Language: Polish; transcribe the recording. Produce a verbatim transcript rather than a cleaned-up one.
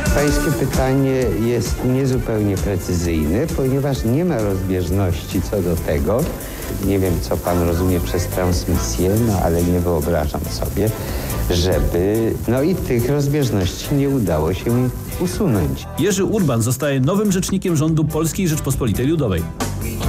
Pańskie pytanie jest niezupełnie precyzyjne, ponieważ nie ma rozbieżności co do tego. Nie wiem, co pan rozumie przez transmisję, no ale nie wyobrażam sobie, żeby no i tych rozbieżności nie udało się usunąć. Jerzy Urban zostaje nowym rzecznikiem rządu Polskiej Rzeczpospolitej Ludowej.